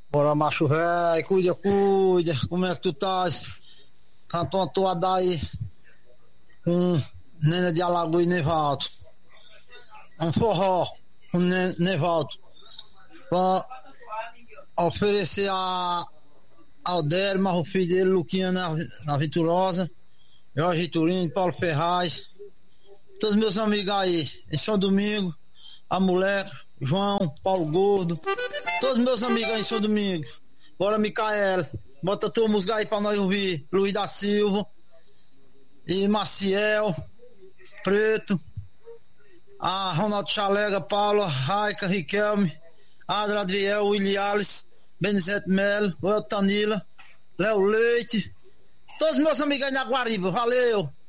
Bora, macho velho, cuida, como é que tu estás? Cantou uma toada aí com Nena de Alagoas e Nevaldo. Um forró com Nevaldo. Pra oferecer ao Derma, o filho dele, Luquinha na Venturosa, Jorge Turino, Paulo Ferraz, todos meus amigos aí, em São Domingo, a Moleque, João, Paulo Gordo, todos meus amigos aí em São Domingo. Bora, Micael, bota a tua música aí pra nós ouvir. Luiz da Silva e Maciel Preto, a Ronaldo Chalega, Paula, Raica, Riquelme, Adra Adriel, Willi Alice, Benizete Melo, Tanila, Léo Leite, todos meus amigos aí na Guariba, valeu!